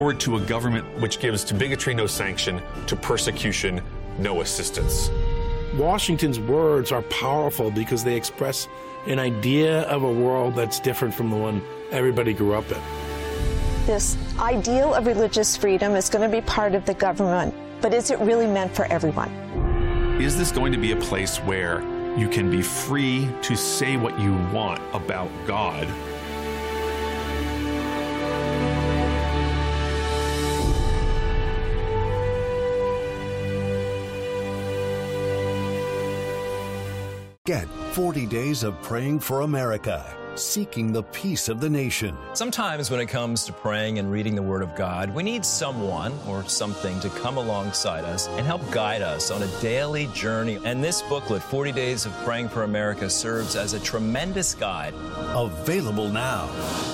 Forward to a government which gives to bigotry no sanction, to persecution no assistance. Washington's words are powerful because they express an idea of a world that's different from the one everybody grew up in. This ideal of religious freedom is going to be part of the government, but is it really meant for everyone? Is this going to be a place where you can be free to say what you want about God? Get 40 Days of Praying for America, seeking the peace of the nation. Sometimes when it comes to praying and reading the Word of God, we need someone or something to come alongside us and help guide us on a daily journey. And this booklet, 40 Days of Praying for America, serves as a tremendous guide. Available now.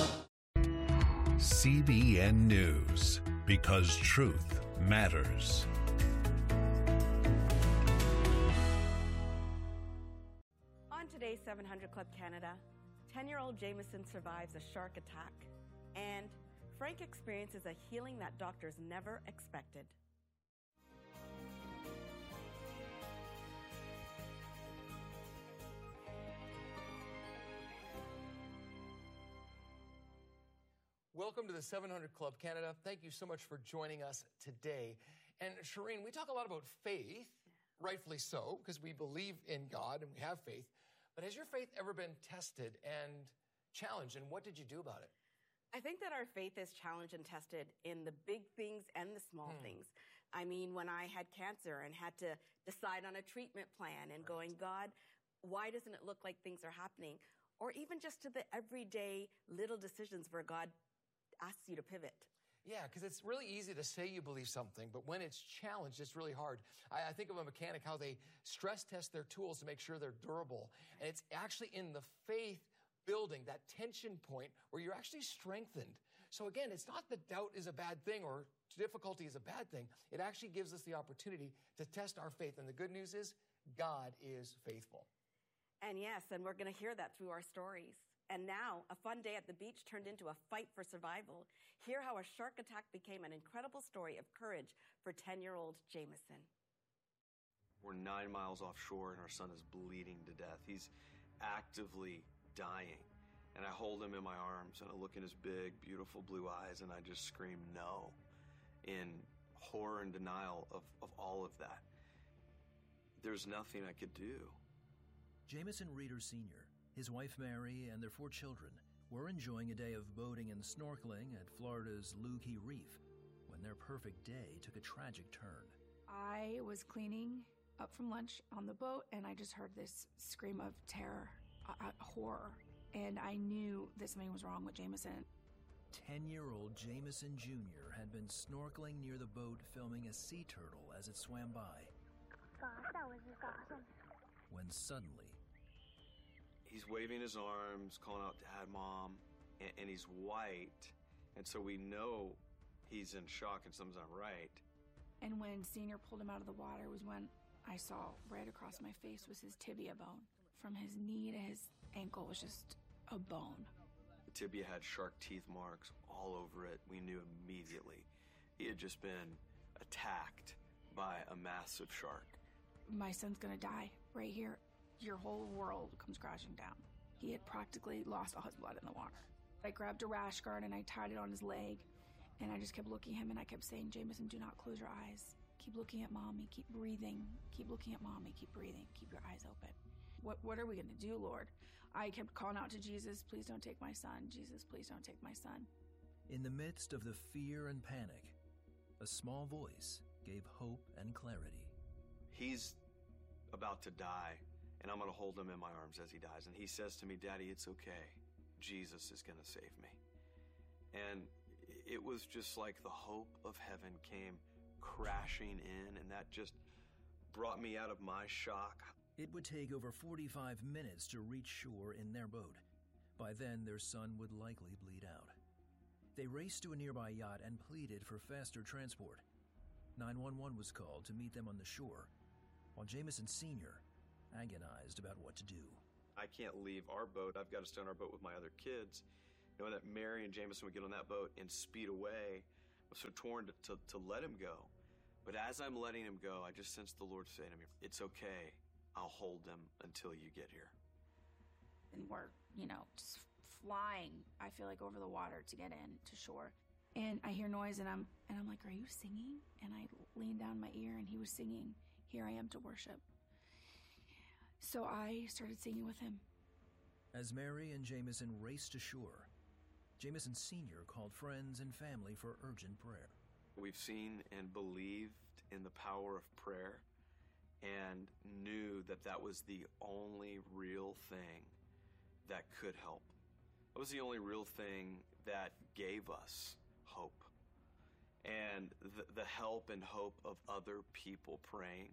CBN News, because truth matters. Today's 700 Club Canada, 10-year-old Jameson survives a shark attack, and Frank experiences a healing that doctors never expected. Welcome to the 700 Club Canada. Thank you so much for joining us today. And Shireen, we talk a lot about faith, rightfully so, because we believe in God and we have faith. But has your faith ever been tested and challenged, and what did you do about it? I think that our faith is challenged and tested in the big things and the small things. I mean, when I had cancer and had to decide on a treatment plan and going, God, why doesn't it look like things are happening? Or even just to the everyday little decisions where God asks you to pivot. Yeah, because it's really easy to say you believe something, but when it's challenged, it's really hard. I think of a mechanic, how they stress test their tools to make sure they're durable. And it's actually in the faith building, that tension point, where you're actually strengthened. So again, it's not that doubt is a bad thing or difficulty is a bad thing. It actually gives us the opportunity to test our faith. And the good news is, God is faithful. And yes, and we're going to hear that through our stories. And now, a fun day at the beach turned into a fight for survival. Hear how a shark attack became an incredible story of courage for 10-year-old Jameson. We're 9 miles offshore and our son is bleeding to death. He's actively dying. And I hold him in my arms and I look in his big, beautiful blue eyes and I just scream no in horror and denial of all of that. There's nothing I could do. Jameson Reeder Sr., his wife Mary, and their 4 children were enjoying a day of boating and snorkeling at Florida's Lukey Reef when their perfect day took a tragic turn. I was cleaning up from lunch on the boat and I just heard this scream of terror, horror, and I knew that something was wrong with Jameson. 10-year-old Jameson Jr. had been snorkeling near the boat filming a sea turtle as it swam by. When suddenly, he's waving his arms, calling out Dad, Mom, and he's white. And so we know he's in shock and something's not right. And when Senior pulled him out of the water was when I saw right across my face was his tibia bone. From his knee to his ankle was just a bone. The tibia had shark teeth marks all over it. We knew immediately he had just been attacked by a massive shark. My son's gonna die right here. Your whole world comes crashing down. He had practically lost all his blood in the water. I grabbed a rash guard and I tied it on his leg, and I just kept looking at him and I kept saying, Jameson, do not close your eyes. Keep looking at Mommy, keep breathing. Keep looking at Mommy, keep breathing. Keep your eyes open. What are we gonna do, Lord? I kept calling out to Jesus, please don't take my son. Jesus, please don't take my son. in the midst of the fear and panic, a small voice gave hope and clarity. He's about to die, and I'm going to hold him in my arms as he dies. And he says to me, Daddy, it's okay. Jesus is going to save me. And it was just like the hope of heaven came crashing in, and that just brought me out of my shock. It would take over 45 minutes to reach shore in their boat. By then, their son would likely bleed out. They raced to a nearby yacht and pleaded for faster transport. 911 was called to meet them on the shore, while Jameson Sr. agonized about what to do. I can't leave our boat. I've got to stay on our boat with my other kids, knowing that Mary and Jameson would get on that boat and speed away. I was so torn to let him go. But as I'm letting him go, I just sensed the Lord say to me, it's okay. I'll hold him until you get here. And we're, just flying, I feel like, over the water to get in to shore. And I hear noise, and I'm like, are you singing? And I leaned down my ear, and he was singing, Here I Am to Worship. So I started singing with him. As Mary and Jameson raced ashore, Jameson Sr. called friends and family for urgent prayer. We've seen and believed in the power of prayer and knew that that was the only real thing that could help. It was the only real thing that gave us hope. And the help and hope of other people praying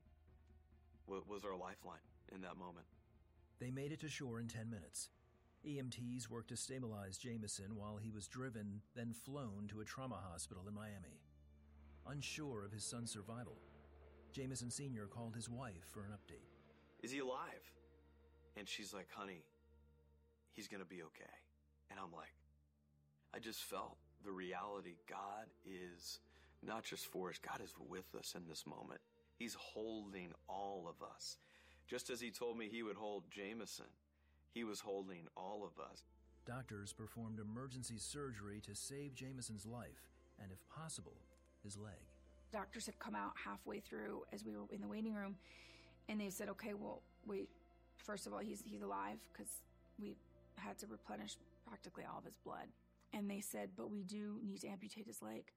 was our lifeline in that moment. They made it to shore in 10 minutes. EMTs worked to stabilize Jameson while he was driven, then flown to a trauma hospital in Miami. Unsure of his son's survival, Jameson Sr. called his wife for an update. Is he alive? And she's like, honey, he's going to be okay. And I'm like, I just felt the reality. God is not just for us, God is with us in this moment. He's holding all of us. Just as he told me he would hold Jameson, he was holding all of us. Doctors performed emergency surgery to save Jameson's life and, if possible, his leg. Doctors had come out halfway through as we were in the waiting room, and they said, okay, well, first of all, he's alive, because we had to replenish practically all of his blood. And they said, but we do need to amputate his leg.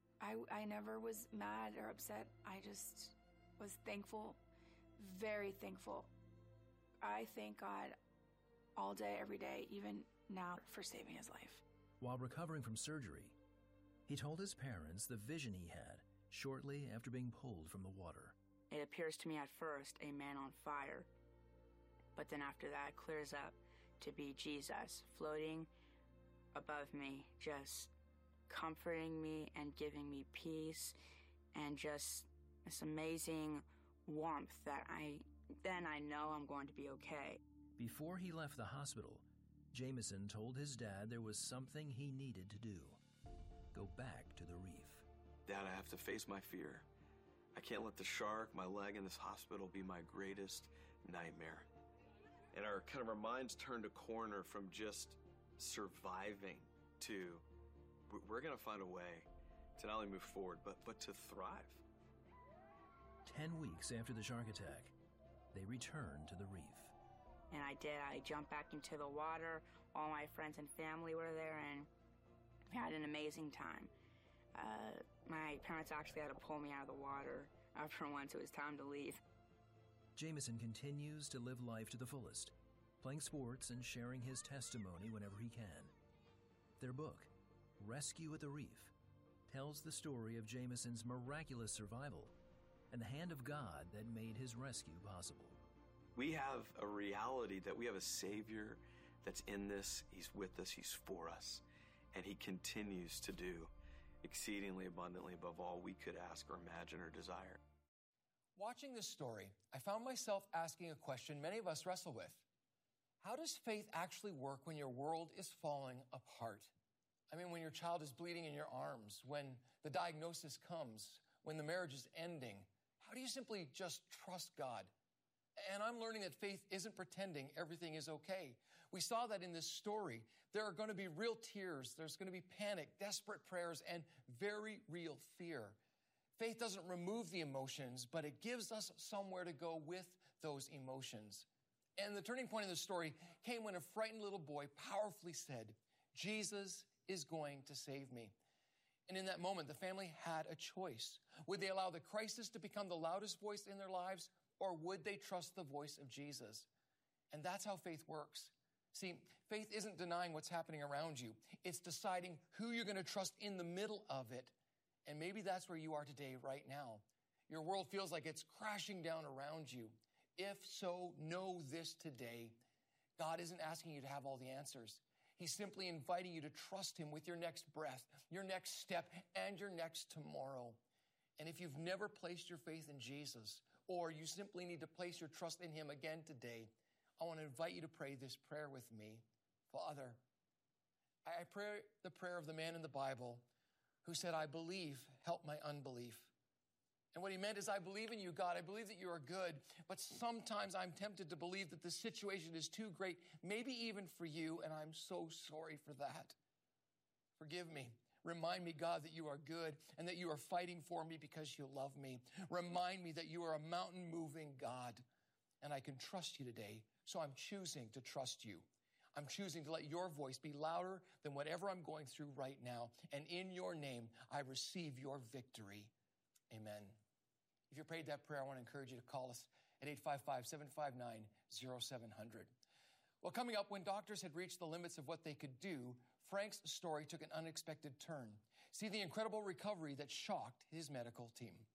I never was mad or upset. I just was thankful, very thankful. I thank God all day, every day, even now, for saving his life. While recovering from surgery, he told his parents the vision he had shortly after being pulled from the water. It appears to me at first a man on fire, but then after that it clears up to be Jesus floating above me, just comforting me and giving me peace and just this amazing warmth that I know I'm going to be okay. Before he left the hospital, Jameson told his dad there was something he needed to do. Go back to the reef. Dad, I have to face my fear. I can't let the shark, my leg in this hospital, be my greatest nightmare. And our minds turned a corner from just surviving to we're going to find a way to not only move forward, but to thrive. 10 weeks after the shark attack, they returned to the reef. And I did. I jumped back into the water. All my friends and family were there, and we had an amazing time. My parents actually had to pull me out of the water after once it was time to leave. Jameson continues to live life to the fullest, playing sports and sharing his testimony whenever he can. Their book, Rescue at the Reef, tells the story of Jameson's miraculous survival and the hand of God that made his rescue possible. We have a reality that we have a Savior that's in this. He's with us. He's for us. And he continues to do exceedingly abundantly above all we could ask or imagine or desire. Watching this story, I found myself asking a question many of us wrestle with. How does faith actually work when your world is falling apart? I mean, when your child is bleeding in your arms, when the diagnosis comes, when the marriage is ending, how do you simply just trust God? And I'm learning that faith isn't pretending everything is okay. We saw that in this story. There are going to be real tears. There's going to be panic, desperate prayers, and very real fear. Faith doesn't remove the emotions, but it gives us somewhere to go with those emotions. And the turning point in the story came when a frightened little boy powerfully said, Jesus is going to save me. And in that moment, the family had a choice. Would they allow the crisis to become the loudest voice in their lives, or would they trust the voice of Jesus? And that's how faith works. See, faith isn't denying what's happening around you. It's deciding who you're going to trust in the middle of it. And maybe that's where you are today, right now. Your world feels like it's crashing down around you. If so, know this today. God isn't asking you to have all the answers. He's simply inviting you to trust him with your next breath, your next step, and your next tomorrow. And if you've never placed your faith in Jesus, or you simply need to place your trust in him again today, I want to invite you to pray this prayer with me. Father, I pray the prayer of the man in the Bible who said, I believe, help my unbelief. And what he meant is, I believe in you, God. I believe that you are good, but sometimes I'm tempted to believe that the situation is too great, maybe even for you, and I'm so sorry for that. Forgive me. Remind me, God, that you are good and that you are fighting for me because you love me. Remind me that you are a mountain-moving God, and I can trust you today, so I'm choosing to trust you. I'm choosing to let your voice be louder than whatever I'm going through right now, and in your name, I receive your victory. Amen. If you prayed that prayer, I want to encourage you to call us at 855-759-0700. Well, coming up, when doctors had reached the limits of what they could do, Frank's story took an unexpected turn. See the incredible recovery that shocked his medical team.